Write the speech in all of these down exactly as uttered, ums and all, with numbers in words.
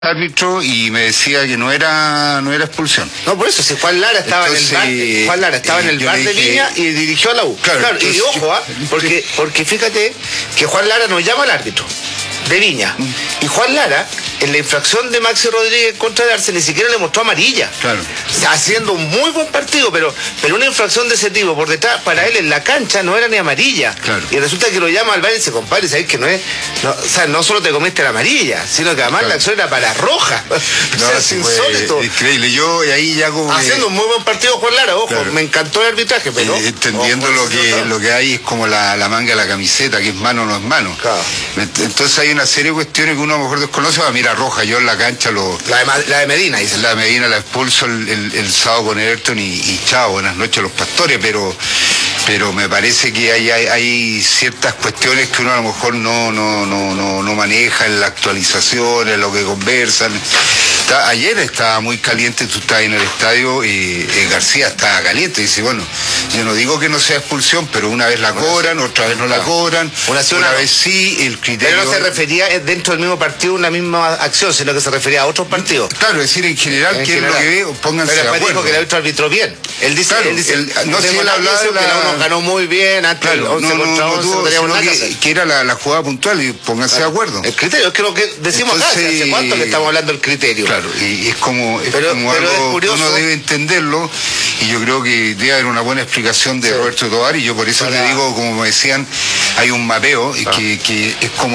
árbitro y me decía que no era no era expulsión. No, por eso, si Juan Lara estaba Entonces, en el bar, Juan Lara estaba eh, en el bar de dije, Viña y dirigió a la U. Claro, claro entonces, y ojo, ¿ah? porque, porque fíjate que Juan Lara nos llama al árbitro de Viña. Mm. Y Juan Lara, en la infracción de Maxi Rodríguez contra el Arce, ni siquiera le mostró amarilla. Claro. Haciendo un muy buen partido, pero, pero una infracción de ese tipo por detrás, para él en la cancha no era ni amarilla. Claro. Y resulta que lo llama al bar y dice, compadre, ¿sabes que no es? No, o sea, no solo te comiste la amarilla, sino que además claro. la acción era para roja. No, o sea, es insólito. Increíble. Yo ahí ya como. Haciendo un muy buen partido Juan Lara, ojo, claro. me encantó el arbitraje, pero. Eh, entendiendo ojo, lo que lo que hay es como la, la manga de la camiseta, que es mano o no es mano. Claro. Entonces hay una serie de cuestiones que uno a lo mejor desconoce. Va, mira, roja, yo en la cancha lo. La de, la de Medina, dice. La de Medina la expulso el, el, el sábado con Everton y, y chao, buenas noches a los pastores, pero. pero me parece que hay, hay, hay ciertas cuestiones que uno a lo mejor no, no, no, no, no maneja en la actualización, en lo que conversan. Está, ayer estaba muy caliente, tú estabas en el estadio y eh, García estaba caliente, dice, bueno, yo no digo que no sea expulsión, pero una vez la cobran, otra vez no la cobran, una, una, una vez sí, el criterio... Pero no se refería dentro del mismo partido una misma acción, sino que se refería a otros partidos. Claro, es decir, en general, en ¿qué general. es lo que veo? Pónganse pero de acuerdo. Dijo que el árbitro arbitró bien. Él dice, claro, él dice el, no sé si él hablaba de la... que la uno ganó muy bien, antes claro, once no, no, contra no, once, tuvo, no teníamos nada que, que hacer. que era la, la jugada puntual y pónganse claro. de acuerdo. El criterio, es que lo que decimos Entonces, acá, ¿hace cuánto que estamos hablando del criterio? Claro, y es como, es pero, como pero algo es curioso, que uno debe entenderlo y yo creo que debe haber una buena explicación de sí. Roberto Tovar y yo por eso Para... le digo, como me decían, hay un mapeo ah. que, que es como...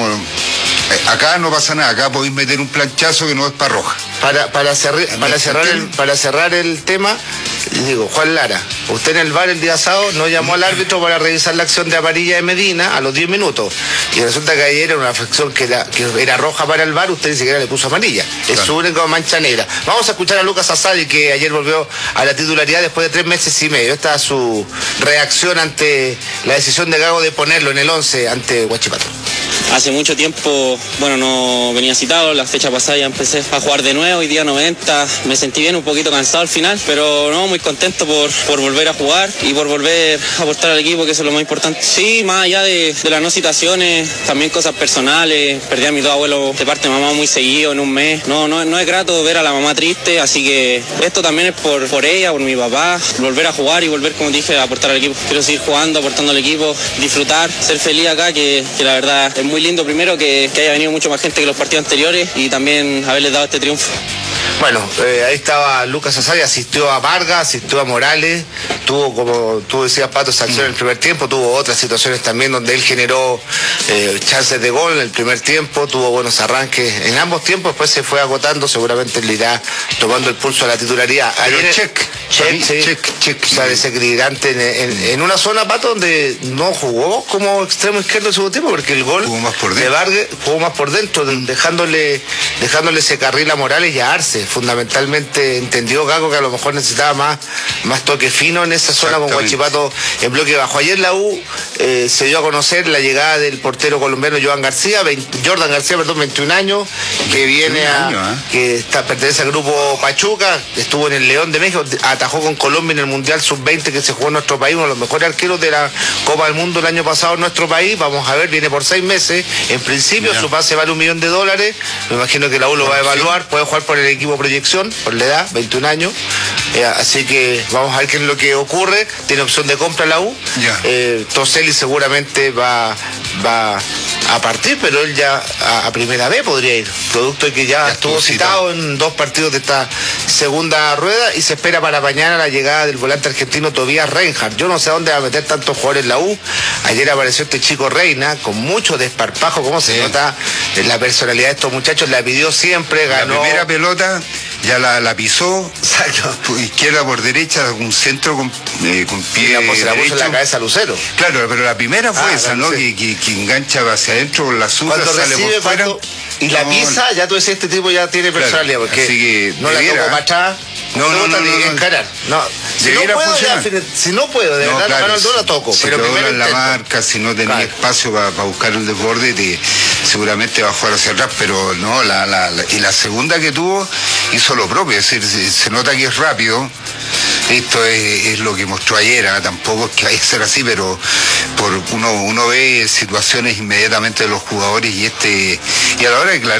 Acá no pasa nada, acá podéis meter un planchazo que no es para roja. Para, para, cerrar, para, cerrar el, para cerrar el tema, digo, Juan Lara, usted en el bar el día sábado no llamó al árbitro para revisar la acción de amarilla de Medina a los diez minutos. Y resulta que ayer era una fracción que era, que era roja para el bar, usted ni siquiera le puso amarilla. Claro. Es su única mancha negra. Vamos a escuchar a Lucas Asadi, que ayer volvió a la titularidad después de tres meses y medio. Esta es su reacción ante la decisión de Gago de ponerlo en el once ante Huachipato. Hace mucho tiempo, bueno, no venía citado, la fecha pasada ya empecé a jugar de nuevo, hoy día noventa, me sentí bien, un poquito cansado al final, pero no, muy contento por, por volver a jugar y por volver a aportar al equipo, que eso es lo más importante. Sí, más allá de, de las no citaciones, también cosas personales, perdí a mis dos abuelos de parte de mamá muy seguido en un mes, no, no, no es grato ver a la mamá triste, así que esto también es por, por ella, por mi papá, volver a jugar y volver, como dije, a aportar al equipo. Quiero seguir jugando, aportando al equipo, disfrutar, ser feliz acá, que, que la verdad es muy lindo primero que, que haya venido mucho más gente que los partidos anteriores y también haberles dado este triunfo. Bueno, eh, ahí estaba Lucas Asadi, asistió a Vargas, asistió a Morales, tuvo, como tú decías, Pato, esa acción en el primer tiempo, tuvo otras situaciones también donde él generó eh, chances de gol en el primer tiempo, tuvo buenos arranques en ambos tiempos, después se fue agotando, seguramente le irá tomando el pulso a la titularidad. Pero Ayer, check, check, sí, check, check. O sea, desequilibrante en, en, en una zona, Pato, donde no jugó como extremo izquierdo en su tiempo, porque el gol jugó más por dentro. de Vargas jugó más por dentro, dejándole, dejándole ese carril a Morales y a Arce. Fundamentalmente entendió Gago que a lo mejor necesitaba más, más toque fino en esa zona con Huachipato en bloque bajo. Ayer la U eh, se dio a conocer la llegada del portero colombiano Joan García, veinte, Jordan García, perdón, veintiún años, que viene a, años, ¿eh? que está, pertenece al grupo Pachuca, estuvo en el León de México, atajó con Colombia en el Mundial sub veinte que se jugó en nuestro país, uno de los mejores arqueros de la Copa del Mundo el año pasado en nuestro país. Vamos a ver, viene por seis meses, en principio yeah. su pase vale un millón de dólares, me imagino que la U lo va a evaluar, puede jugar por el equipo Proyección, por la edad, veintiún años, eh, así que vamos a ver qué es lo que ocurre. Tiene opción de compra la U, yeah. eh, Toselli seguramente va, va a partir, pero él ya a, a primera vez podría ir, producto de que ya, ya estuvo citado, citado en dos partidos de esta segunda rueda y se espera para mañana la llegada del volante argentino Tobias Reinhardt. Yo no sé a dónde va a meter tantos jugadores la U. Ayer apareció este chico Reina con mucho desparpajo, como sí. se nota la personalidad de estos muchachos, la pidió siempre, ganó. La primera pelota ya la, la pisó, exacto. Izquierda por derecha, un centro con, eh, con pie la, pues, derecho. La puso en la cabeza a Lucero. Claro, pero la primera fue ah, esa, ¿no? Que, que, que engancha hacia adentro con la zurda, cuando sale recibe, por fuera. Pato, y no, la pisa, ya tú decís, este tipo ya tiene personalidad, claro, porque así que no la toco para atrás. No, no, no, no, no, encarar. No, si no puedo, ya, si no puedo, de no, verdad, claro, no la toco. Si pero te primero doblan la marca, si no tenés claro. espacio para pa buscar el desborde, te, seguramente va a jugar hacia atrás, pero no, la, la, la, y la segunda que tuvo hizo lo propio, es decir, se, se nota que es rápido. Esto es, es lo que mostró ayer, ¿eh? Tampoco es que vaya a ser así, pero por uno, uno ve situaciones inmediatamente de los jugadores y este y a la hora de declarar. Sí.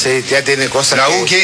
Sí, ya tiene cosas. La que... U que